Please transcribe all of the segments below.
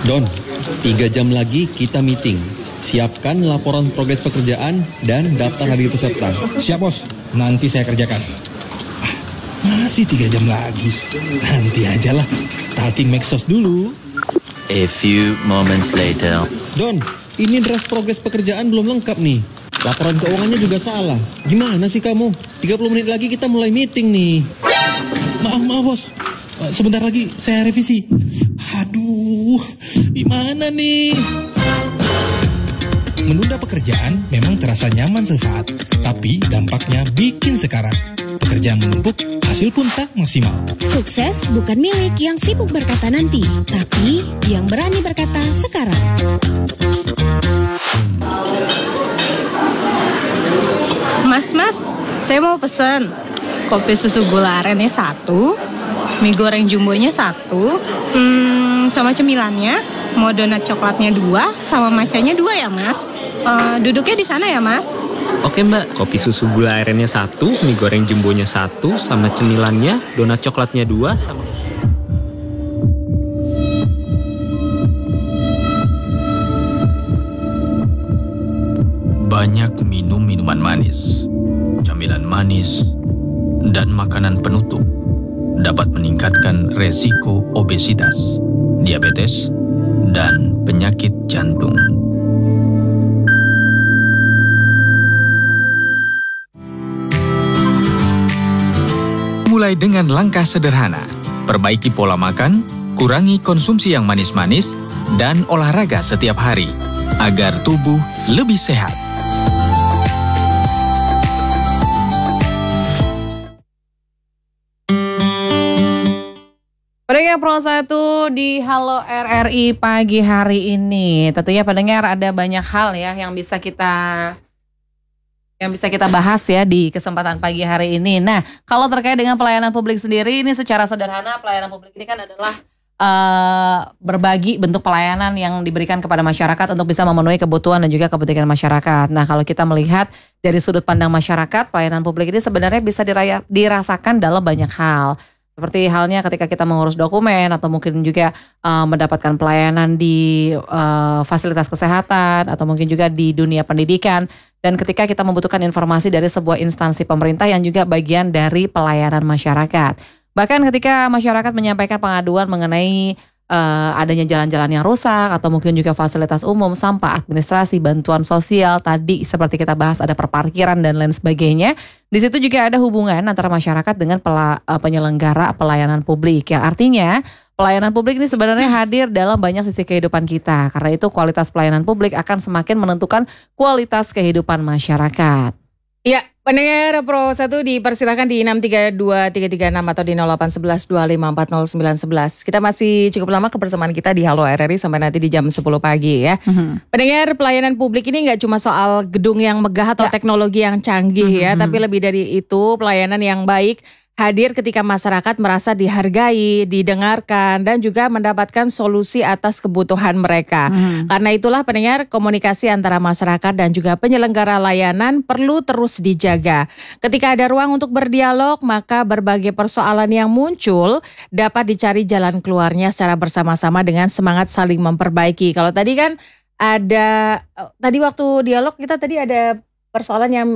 Don, 3 jam lagi kita meeting. Siapkan laporan progres pekerjaan dan daftar hadir peserta. Siap bos, nanti saya kerjakan. Masih 3 jam lagi. Nanti aja lah, stalking Maxos dulu. A few moments later. Don, ini draft progres pekerjaan belum lengkap nih. Laporan keuangannya juga salah. Gimana sih kamu? 30 menit lagi kita mulai meeting nih. Maaf bos, sebentar lagi saya revisi. Aduh, gimana nih? Menunda pekerjaan memang terasa nyaman sesaat, tapi dampaknya bikin sekarat. Pekerjaan menumpuk, hasil pun tak maksimal. Sukses bukan milik yang sibuk berkata nanti, tapi yang berani berkata sekarang. Mas, saya mau pesen kopi susu gula arennya 1, mie goreng jumbonya 1, sama cemilannya, mau donat coklatnya 2, sama macanya 2 ya mas. Duduknya di sana ya mas. Oke mbak, kopi susu gula arennya 1, mie goreng jumbonya 1, sama cemilannya, donat coklatnya 2, sama... Banyak minum minuman manis, camilan manis, dan makanan penutup dapat meningkatkan resiko obesitas, diabetes, dan penyakit jantung. Mulai dengan langkah sederhana, perbaiki pola makan, kurangi konsumsi yang manis-manis, dan olahraga setiap hari, agar tubuh lebih sehat. Pendengar Pro 1 di Halo RRI pagi hari ini. Tentunya pendengar ada banyak hal ya yang bisa kita bahas ya di kesempatan pagi hari ini. Nah, kalau terkait dengan pelayanan publik sendiri ini secara sederhana pelayanan publik ini kan adalah berbagi bentuk pelayanan yang diberikan kepada masyarakat untuk bisa memenuhi kebutuhan dan juga kepentingan masyarakat. Nah, kalau kita melihat dari sudut pandang masyarakat, pelayanan publik ini sebenarnya bisa dirasakan dalam banyak hal. Seperti halnya ketika kita mengurus dokumen atau mungkin juga mendapatkan pelayanan di fasilitas kesehatan atau mungkin juga di dunia pendidikan. Dan ketika kita membutuhkan informasi dari sebuah instansi pemerintah yang juga bagian dari pelayanan masyarakat. Bahkan ketika masyarakat menyampaikan pengaduan mengenai adanya jalan-jalan yang rusak atau mungkin juga fasilitas umum, sampah, administrasi, bantuan sosial, tadi seperti kita bahas ada perparkiran dan lain sebagainya. Di situ juga ada hubungan antara masyarakat dengan penyelenggara pelayanan publik. Yang artinya pelayanan publik ini sebenarnya hadir dalam banyak sisi kehidupan kita. Karena itu kualitas pelayanan publik akan semakin menentukan kualitas kehidupan masyarakat. Ya, pendengar Pro 1 dipersilakan di 632-336 atau di 0811-2540-911. Kita masih cukup lama kebersamaan kita di Halo RRI sampai nanti di jam 10 pagi ya. Pendengar, pelayanan publik ini gak cuma soal gedung yang megah atau teknologi yang canggih ya. Tapi lebih dari itu pelayanan yang baik hadir ketika masyarakat merasa dihargai, didengarkan, dan juga mendapatkan solusi atas kebutuhan mereka. Karena itulah pendengar, komunikasi antara masyarakat dan juga penyelenggara layanan perlu terus dijaga. Ketika ada ruang untuk berdialog, maka berbagai persoalan yang muncul dapat dicari jalan keluarnya secara bersama-sama dengan semangat saling memperbaiki. Kalau tadi kan ada, tadi waktu dialog kita tadi ada persoalan yang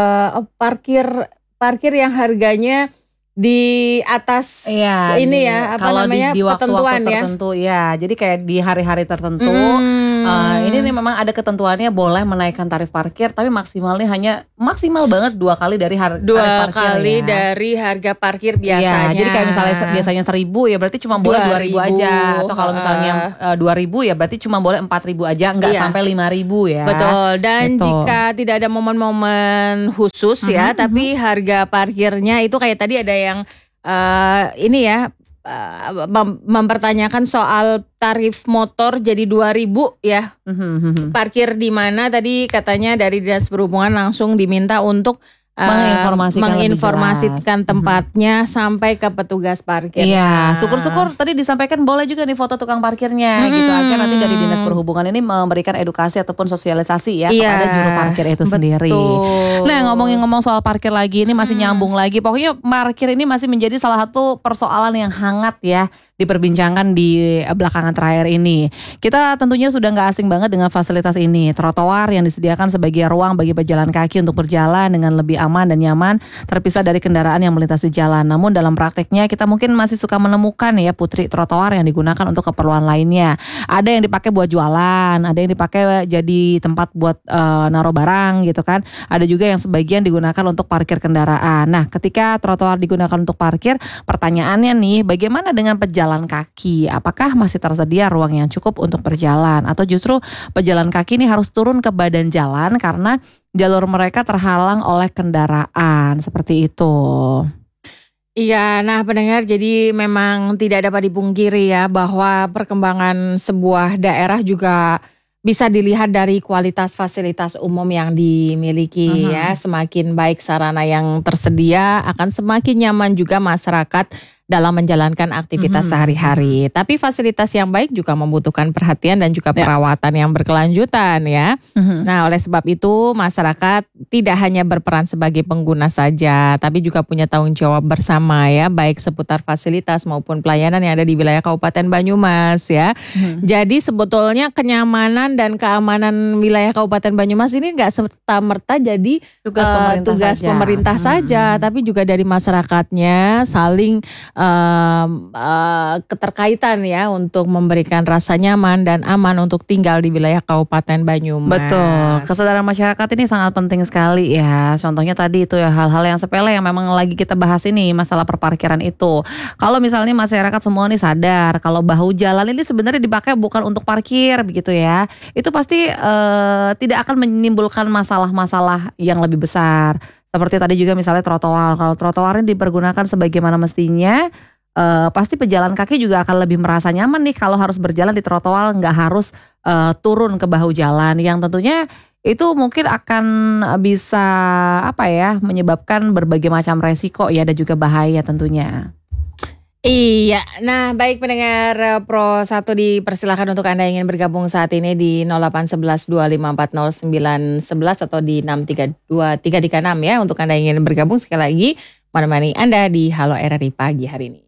parkir yang harganya di atas ini ya apa kalau namanya di ketentuan waktu-waktu tertentu ya. Jadi kayak di hari-hari tertentu ini nih memang ada ketentuannya boleh menaikkan tarif parkir tapi maksimal banget 2 kali dari tarif parkir dari harga parkir biasanya. Ya, jadi kayak misalnya biasanya 1.000 ya berarti cuma boleh 2.000 aja atau kalau misalnya 2.000 ya berarti cuma boleh 4.000 aja enggak sampai 5.000 ya. Betul. Dan jika tidak ada momen-momen khusus ya tapi harga parkirnya itu kayak tadi ada yang ini ya mempertanyakan soal tarif motor jadi 2.000 ya. Parkir di mana tadi katanya dari Dinas Perhubungan langsung diminta untuk menginformasikan tempatnya sampai ke petugas parkir. Iya, syukur-syukur tadi disampaikan boleh juga nih foto tukang parkirnya gitu agar nanti dari Dinas Perhubungan ini memberikan edukasi ataupun sosialisasi ya kepada juru parkir itu sendiri. Nah, ngomong soal parkir lagi ini masih nyambung lagi. Pokoknya parkir ini masih menjadi salah satu persoalan yang hangat ya diperbincangkan di belakangan terakhir ini. Kita tentunya sudah nggak asing banget dengan fasilitas ini. Trotoar yang disediakan sebagai ruang bagi pejalan kaki untuk berjalan dengan lebih aman dan nyaman, terpisah dari kendaraan yang melintas di jalan. Namun dalam prakteknya kita mungkin masih suka menemukan ya Putri, trotoar yang digunakan untuk keperluan lainnya. Ada yang dipakai buat jualan, ada yang dipakai jadi tempat buat naruh barang gitu kan. Ada juga yang sebagian digunakan untuk parkir kendaraan. Nah, ketika trotoar digunakan untuk parkir, pertanyaannya nih, bagaimana dengan pejalan kaki? Apakah masih tersedia ruang yang cukup untuk berjalan? Atau justru pejalan kaki ini harus turun ke badan jalan karena jalur mereka terhalang oleh kendaraan? Seperti itu. Iya, nah pendengar, jadi memang tidak dapat dipungkiri ya bahwa perkembangan sebuah daerah juga bisa dilihat dari kualitas fasilitas umum yang dimiliki ya. Semakin baik sarana yang tersedia, akan semakin nyaman juga masyarakat dalam menjalankan aktivitas sehari-hari. Tapi fasilitas yang baik juga membutuhkan perhatian dan juga perawatan yang berkelanjutan ya. Nah, oleh sebab itu masyarakat tidak hanya berperan sebagai pengguna saja, tapi juga punya tanggung jawab bersama ya, baik seputar fasilitas maupun pelayanan yang ada di wilayah Kabupaten Banyumas ya. Jadi sebetulnya kenyamanan dan keamanan wilayah Kabupaten Banyumas ini nggak serta-merta jadi tugas pemerintah saja, tapi juga dari masyarakatnya saling keterkaitan ya untuk memberikan rasa nyaman dan aman untuk tinggal di wilayah Kabupaten Banyumas. Betul, kesadaran masyarakat ini sangat penting sekali ya. Contohnya tadi itu ya, hal-hal yang sepele yang memang lagi kita bahas ini, masalah perparkiran itu. Kalau misalnya masyarakat semua nih sadar kalau bahu jalan ini sebenarnya dipakai bukan untuk parkir begitu ya, itu pasti tidak akan menimbulkan masalah-masalah yang lebih besar. Seperti tadi juga misalnya trotoar, kalau trotoar ini dipergunakan sebagaimana mestinya, pasti pejalan kaki juga akan lebih merasa nyaman nih kalau harus berjalan di trotoar, nggak harus turun ke bahu jalan, yang tentunya itu mungkin akan bisa menyebabkan berbagai macam resiko ya dan juga bahaya tentunya. Iya, nah baik pendengar Pro 1 dipersilakan untuk Anda yang ingin bergabung saat ini di 0811 2540 911 atau di 632 336 ya, untuk Anda yang ingin bergabung sekali lagi menemani Anda di Halo RRI pagi hari ini.